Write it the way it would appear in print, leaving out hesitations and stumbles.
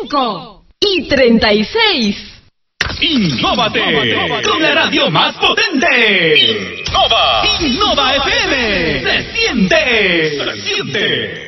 5:36. ¡Innóvate! ¡Con la radio más potente! ¡Innova! ¡Innova FM! ¡Se siente!